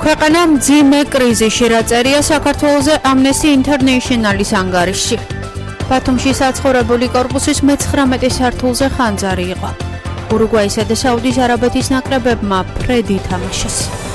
ქვეყანა მძიმე კრიზისში, რა წერია საქართველოზე Amnesty International-ის ანგარიშში. ბათუმში საცხოვრებელი კორპუსის 19 სართულზე ხანძარი იყო. ურუგვაისა და საუდის არაბეთის ნაკრებებმა ფრედი თამაშეს.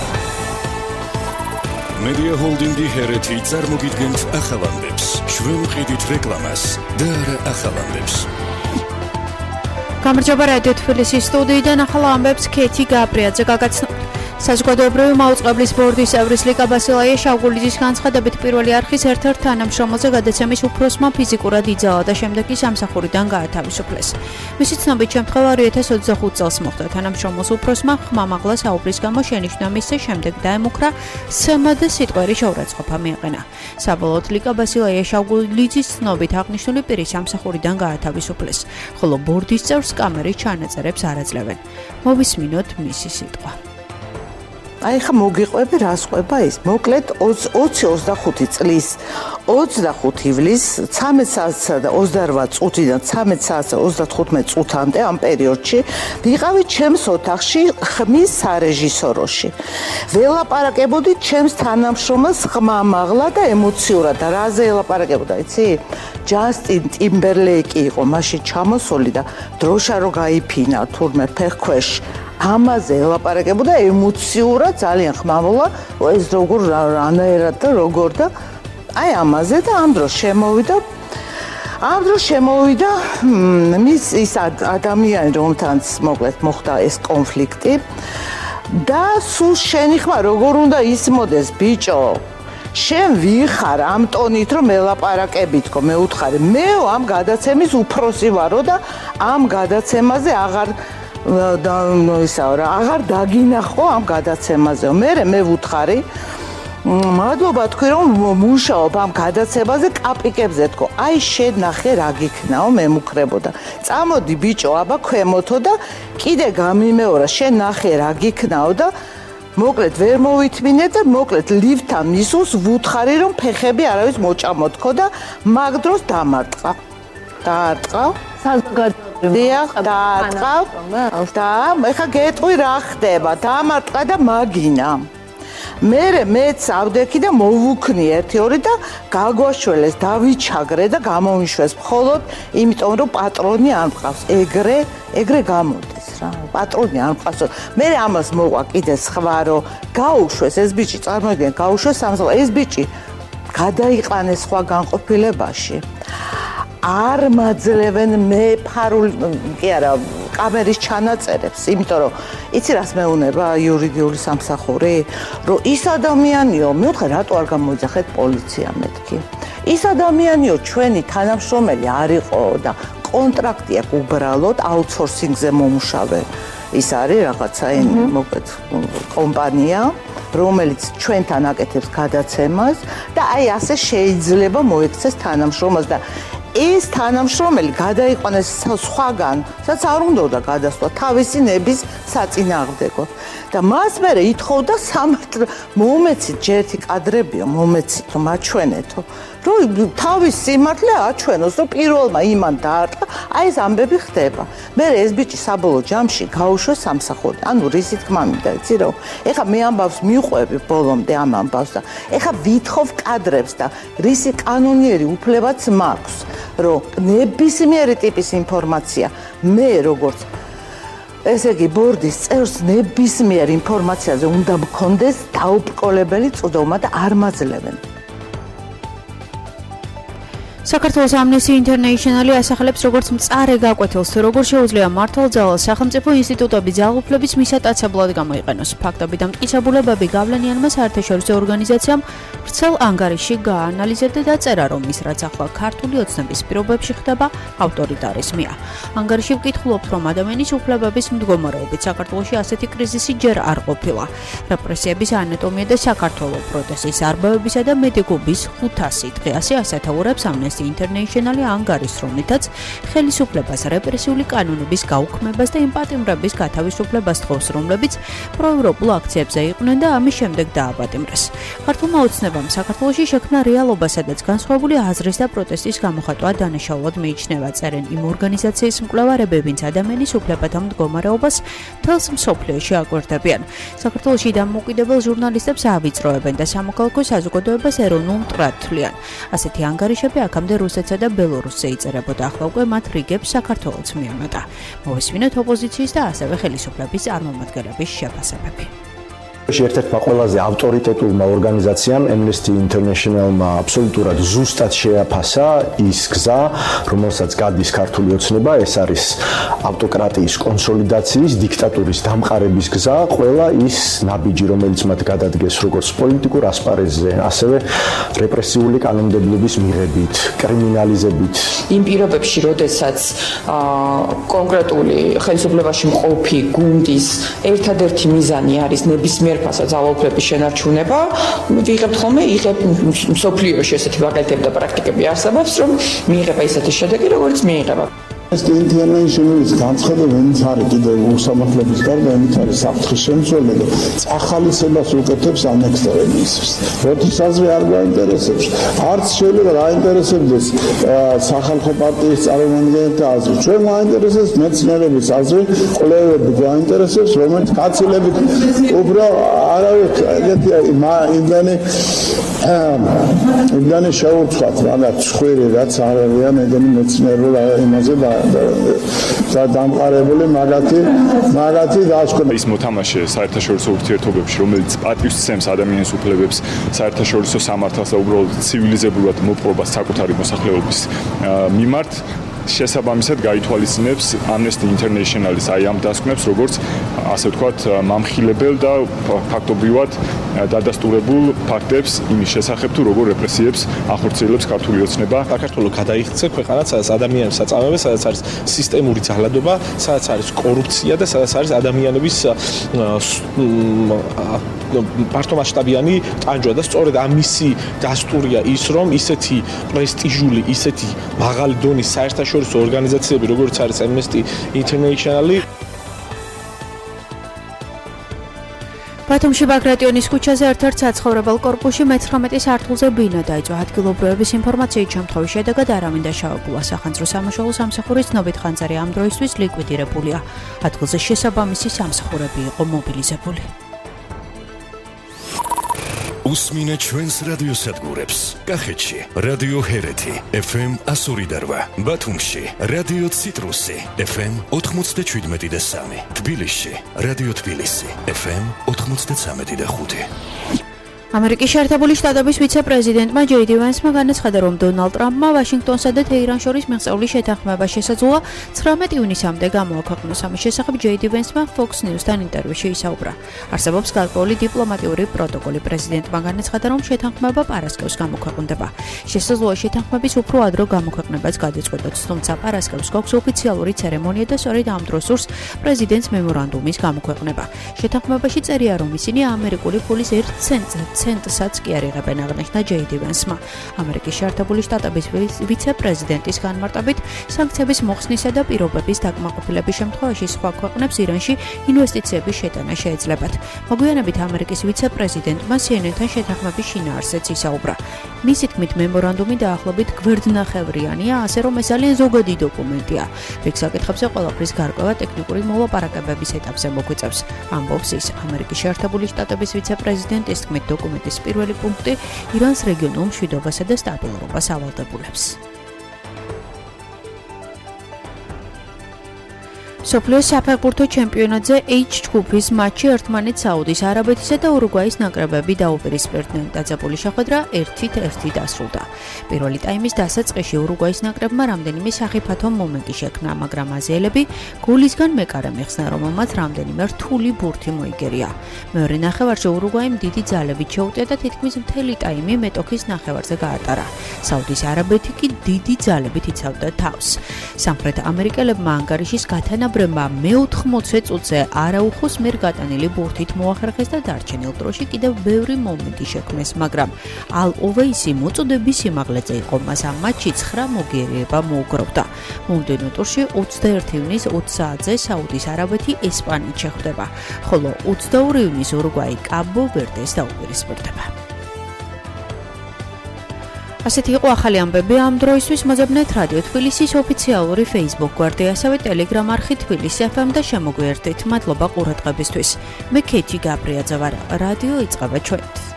Media Holding-ი ჰერეთი წარმოგიდგენთ ახალამდებს, ჩვენ ვყიდით რეკლამას და არა ახალამდებს. გამარჯობა რადიო თბილისის სტუდიიდან ახალ ამბებს ქეთი გაბრიაძე გაგაცნო. საზოგადოებრივი მაუწყებლის ბორდის წევრის ლიკა ბასილაია შავგულიძის განცხადებით პირველი არხის ერთ-ერთ თანამშრომელზე გადაცემის უფროსმა ფიზიკურად იძალა და შემდეგ კი სამსახურიდან გაათავისუფლეს. მისი ცნობით შემთხვევა 2025 წელს მოხდა. თანამშრომელს უფროსმა ხმამაღლა საუბრის გამო შენიშვნა მისცა, შემდეგ დაემუქრა სმა და სიტყვერი შეურაცხყოფა მიაყენა. საბოლოოდ ლიკა ბასილაია შავგულიძის ცნობით აღნიშნული პირი სამსახურიდან გაათავისუფლეს, ხოლო ბორდის წევრს კამერის ჩანაწერებს არ აძლევენ. მოვისმინოთ მისი სიტყვა. აი ხა მოგიყვები რა სყვება ის მოკლედ 20-25 წლის 25 ივლის 13 საათსა და 28 წუთიდან 13 საათსა 35 წუთამდე ამ პერიოდში ვიყავი ჩემს ოთახში ხმის სარეჟისოროში. ველაპარაკებოდი ჩემს თანამშრომელს ხმამაღლა და ემოციურად და რაზე ელაპარაკებოდა იცი? ჯასტინ ტიმბერლეიკი იყო მაშინ ჩამოსული და დროშა რო გაიფინა თურმე ფეხქვეშ ამაზე ელაპარაკებოდა ემოციურად ძალიან ხმამაღლა ეს როგორ რანაირად და როგორ და აი ამაზე და ამ დროს შემოვიდა მის ის ადამიანი რომთანაც მოკლედ მოხდა ეს კონფლიქტი და სულ შენი ხმა როგორ უნდა ისმოდეს ბიჭო შენ ვიხარ ამ ტონით რომ ელაპარაკებითქო მე უთხარი მე ამ გადაცემის უფროსი ვარო და ამ გადაცემაზე აღარ დაგინახო ამ გადაცემაზე. მე ვუთხარი მადლობა თქვი რომ მუშაობ ამ გადაცემაზე კაპიკებზე თქო. აი შენ ნახე რა გიქნაო მემუქრებოდა. წამოდი ბიჭო აბა ქვემოთო და კიდე გამიმეორა შენ ნახე რა გიქნაო და მოკლედ ვერ მოვითმინე და მოკლედ ლიფტთან მისულს ვუთხარი რომ ფეხები არავის მოჭამოთქო და მაგ დროს დამარტყა. დიახ, დაარტყავ და ეხა გეტყვი რა ხდება, დამარტყა და მაგინა. მეც ავდექი და მოვუქნი 1-2 და გაგვაშველეს, დავიჩაგრე და გამოვიშვეს მხოლოდ იმიტომ რომ პატრონი არ მყავს. ეგრე გამოდის რა. პატრონი არ მყავს. მე ამას მოყვა კიდე სხვა რომ გაუშვეს ეს ბიჭი, წარმოიდგინე, გაუშვეს სამსახურში. ეს ბიჭი გადაიყანეს სხვა განყოფილებაში. არ მაძლევენ მე ფარულ კი არა კამერის ჩანაწერებს, იმიტომ რომ იცი რას მეუნება იურიდიული სამსახური, რომ ის ადამიანიო, მე ვთქვა რატო არ გამოიძახეთ პოლიცია მეთქი. ის ადამიანიო, ჩვენი თანამშრომელი არ იყო და კონტრაქტი აქვს უბრალოდ აუთსორსინგზე მომუშავე. ის არის რაღაცა მოკლედ კომპანია, რომელიც ჩვენთან აკეთებს გადაცემას და აი ასე შეიძლება მოექცეს თანამშრომელს და ეს თანამშრომელი გადაიყვანეს სხვაგან, სადაც არ უნდა გადასვლა თავისი ნების საწინააღმდეგოდ. და მას მერე ითხოვდა მომეცით ჯერთი კადრებიო, მომეცითო, მაჩვენეთო, რომ თავის სიმართლე აჩვენოს, რომ პირველმა იმან დაარტყა, აი ეს ამბები ხდება. მე ეს ბიჭი საბოლოო ჯამში გაუშვეს სამსახური. ანუ რისი თქმა მინდა, იცი რომ? ეხა მე ამბავს მიყვები ბოლომდე ამ ამბავს და ეხა ვითხოვ კადრებს და რისი კანონიერი უფლებაც მაქვს. რომ ნებისმიერი ტიპის ინფორმაცია მე როგორც ესე იგი ბორდის წევრს ნებისმიერ ინფორმაციაზე უნდა მქონდეს დაუბრკოლებელი წვდომა და არ მაძლევენ. საქართველოს Amnesty International ასახელებს როგორც მწარე გაკვეთილს, როგორ შეუძლია მართლმსავალ სახელმწიფო ინსტიტუტების ძალაუფლების მისატაცებლად გამოიყენოს. ფაქტები და მტკიცებულებები გავლენიანმა საერთაშორისო ორგანიზაციამ ვრცელ ანგარიშში გაანალიზებდა და წერა, რომ ის რაც ახლა ქართული ოცნების პირობებში ხდება, ავტორიტარიზმია. ანგარიში ვკითხულობთ, რომ ადამიანის უფლებების მდგომარეობით საქართველოში ასეთი კრიზისი ჯერ არ ყოფილა. რეპრესიების ანატომია და საქართველოს პროტესტის არბავებისა და მედიკობის 500 დღე ასე ასათაურებს Amnesty Amnesty International ანგარიშს, რომლითაც ხელისუფლებას რეპრესიული კანონების გაუქმებას და იმ პატიმრების გათავისუფლებას თხოვს, რომლებიც პროევროპულ აქციებზე იყვნენ და ამის შემდეგ დააპატიმრეს. ქართულმა ოცნებამ საქართველოში შექმნა რეალობა, სადაც განსხვავებული აზრის და პროტესტის გამოხატვა დანაშაულად მიიჩნევა, წერენ იმ ორგანიზაციის მკვლევარები, ვინც ადამიანის უფლებათა მდგომარეობას მთელს მსოფლიოში აკვირდებიან. საქართველოში დამოუკიდებელ ჟურნალისტებს ავიწროებენ და სამოქალაქო საზოგადოებას ეროვნულ მტრად თვლიან. ასეთი ანგარიშები აქამდე რუსეთსა და ბელორუსზე იწერებოდა, ახლა უკვე მათ რიგებს საქართველოც მიემატა. მოვისმინოთ ოპოზიციის და ასევე ხელისუფლების წარმომადგენლების შეფასებები. ერთ-ერთმა ყველაზე ავტორიტეტულმა ორგანიზაციამ Amnesty International-მა აბსოლუტურად ზუსტად შეაფასა ის გზა, რომელსაც გადის ქართული ოცნება, ეს არის ავტოკრატიის კონსოლიდაციის, დიქტატურის დამყარების გზა, ყველა ის ნაბიჯი, რომელიც მათ გადადგეს როგორც პოლიტიკურ ასპარეზზე, ასევე რეპრესიული კანონმდებლობის მიღებით, კრიმინალიზებით. იმ პირობებში, როდესაც კონკრეტული ხელისუფლებაში მყოფი გუნდის ერთადერთი მიზანი არის ნებისმიერ ძალაუფლების შენარჩუნება, ვიღებთ ხოლმე მსოფლიოში ესეთი მაგალითები და პრაქტიკები არსებობს, რომ მიიღება ისეთი შედეგი, როგორც მიიღება. International-ის განცხადება ვინც არის კიდევ უსამართლობის გარდა, ვინც არის საფრთხის შემცველი და წახალისებას უკეთებს ანექსირების. როდის აზრი არ გაინტერესებს, არც შეიძლება გაინტერესებდეს სახალხო პარტიის წარმომადგენელთა აზრი. ჩვენ გაინტერესებს მეცნიერების აზრი, კვლევები გაინტერესებს, რომელიც გაცილებით უფრო არავით ეგეთი იმდანი შეურჩხათ, რაღაც ხვირი რაც არ არიან ეგენი მეცნიერულ იმაზე და დამყარებული მაგათი დაასკვნა. ის მოთამაშე საერთაშორისო ურთიერთობებში, რომელიც პატივს სცემს ადამიანის უფლებებს, საერთაშორისო სამართალს და უბრალოდ ცივილიზებურად მოპყრობას საკუთარი მოსახლეობის მიმართ, შესაბამისად გაითვალისწინებს Amnesty International-ის აი ამ დასკვნებს, როგორც ასე ვთქვათ, მამხილებელ და ფაქტობრივად დადასტურებულ ფაქტებს იმის შესახებ, თუ როგორ რეპრესიებს ახორციელებს ქართული ოცნება. საქართველოს გადაიხცე ქვეყანაც, სადაც ადამიანებს აწამებენ, სადაც არის სისტემური ძალადობა, სადაც არის კორუფცია და სადაც არის ადამიანების მართლმასშტაბიანი ტანჯვა და სწორედ ამისი დასტურია ის, რომ ისეთი პრესტიჟული, ისეთი მაღალი დონის საერთაშორისო ორგანიზაციები, როგორც არის Amnesty International-ი ბათუმში ბაგრატიონის ქუჩაზე ერთ-ერთ საცხოვრებელ კორპუსში მე-19 სართულზე ბინა დაიწყო. ადგილობრივების ინფორმაციით შემთხვევის შედეგად არავინ დაშავებულა. სახანძრო სამაშველო სამსახურის ცნობით ხანძარი ამ დროისთვის ლიკვიდირებულია. ადგილზე შესაბამისი სამსახურები იყო მობილიზებული. უსმინეთ ჩვენს რადიოსადგურებს. კახეთში რადიო ჰერეთი FM 102.8, ბათუმში რადიო ციტრუსი FM 97.3, თბილისში რადიო თბილისი FM 93.5. ამერიკის შეერთებული შტატების ვიცე-პრეზიდენტმა ჯეი დი ვენსმა განაცხადა, რომ დონალდ ტრამპმა ვაშინგტონსა და თეირანს შორის მიღწეული შეთანხმება შესაძლოა 19 ივნისამდე გამოაქვეყნოს. ამის შესახებ ჯეი დი ვენსმა Fox News-თან ინტერვიუში ისაუბრა. არსებობს გარკვეული დიპლომატიური პროტოკოლი. პრეზიდენტმა განაცხადა, რომ შეთანხმება პარასკევს გამოქვეყნდება. შესაძლოა შეთანხმების უფრო ადრე გამოქვეყნებაც გადაწყვეტოს, თუმცა პარასკევს გვაქვს ოფიციალური ცერემონია და სწორედ ამ დროს სურს პრეზიდენტს მემორანდუმის გამოქვეყნება. შეთანხმებაში წერია, რომ ისინი ამერიკული ფულის 1 ცენტსაც კი არ იღებენ, აღნიშნა ჯეი დი ვენსმა. ამერიკის შეერთებული შტატების ვიცე-პრეზიდენტის განმარტებით, სანქციების მოხსნისა და პირობების დაკმაყოფილების შემთხვევაში სხვა ქვეყნებს ირანში ინვესტიციების შეტანა შეეძლებათ. მოგვიანებით ამერიკის ვიცე-პრეზიდენტმა CNN-თან შეთანხმების შინაარსიც ისაუბრა. მისი თქმით, მემორანდუმი დაახლოებით გვერდნახევრიანია, ასე რომ ეს ძალიან ზოგადი დოკუმენტია. რიგ საკითხებზე ყველაფრის გარკვევა ტექნიკური მოლაპარაკებების ეტაპზე მოგვიწევს, ამბობს ის. ამერიკის შეერთებული შტატების ვიცე-პრეზიდენტის თქმით, დოკუმენტის პირველი პუნქტი ირანს რეგიონულ მშვიდობასა და სტაბილურობას ავალდებულებს. სოფლიოს საფეხბურთო ჩემპიონატზე H ჯგუფის მატჩი ერთმანეთს საუდის არაბეთისა და ურუგვაის ნაკრებები დაუპირისპირდნენ. დაძაბული შეხვედრა 1-1 დასრულდა. პირველი ტაიმის დასაწყისში ურუგვაის ნაკრებმა რამდენიმე სახიფათო მომენტი შექმნა, მაგრამ აზიელები გოლისგან მეკარე მეხსნა, რომელმაც რამდენიმე რთული ბურთი მოიგერია. მეორე ნახევარში ურუგვაიმ დიდი ძალებით შეუტია და თითქმის მთელი ტაიმი მეტოქის ნახევარზე გაატარა. საუდის არაბეთი კი დიდი ძალებით იცავდა თავს. სამხრეთ ამერიკელებმა ანგარიშის გათანა მაუწყებლებმა მე-80 წუთზე არაუხოს მიერ გატანილი ბურთით მოახერხეს და დარჩენილ დროში კიდევ ბევრი მომენტი შექმნეს, მაგრამ ალ ოვეისი მოწოდების სიმაღლეზე იყო, მას ამ მატჩში 9 მოგიერება მოუგროვდა. მომდევნო ტურში 21 ივნის 20 საათზე საუდის არაბეთი ესპანეთს შეხვდება, ხოლო 22 ივნის ურუგვაი კაბო-ვერდეს დაუპირისპირდება. ასეთი იყო ახალი ამბები ამ დროისთვის. მოძებნეთ რადიო თბილისის ოფიციალური Facebook გვერდი, ასევე Telegram არხი თბილისი FM და შემოგვიერთდით. მადლობა ყურადღებისთვის. მე ქეთი გაბრიაძე ვარ. რადიო იწყება ჩვენით.